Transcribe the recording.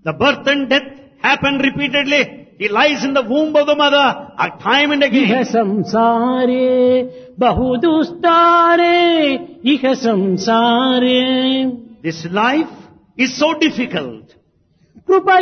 The birth and death happen repeatedly. He lies in the womb of the mother time and ఇహ again. సంసారే బహుదుస్తారే ఇహ సంసారే This life is so difficult. Krupa